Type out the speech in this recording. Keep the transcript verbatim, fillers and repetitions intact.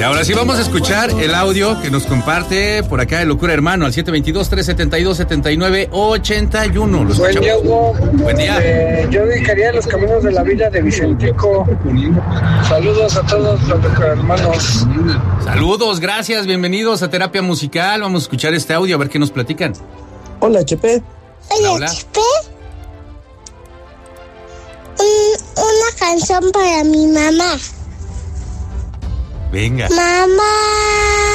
ahora sí vamos a escuchar el audio que nos comparte por acá el Locura Hermano al siete dos dos, tres siete dos, siete nueve ocho uno. Lo Buen día, Hugo. Buen día. Eh, yo dedicaría Los Caminos de la Vida de Vicentico. Saludos a todos los Locura Hermanos. Saludos, gracias, bienvenidos a Terapia Musical. Vamos a escuchar este audio a ver qué nos platican. Hola, H P. Hola, Hola, hola. Chepe. Un- una canción para mi mamá. Venga. Mamá.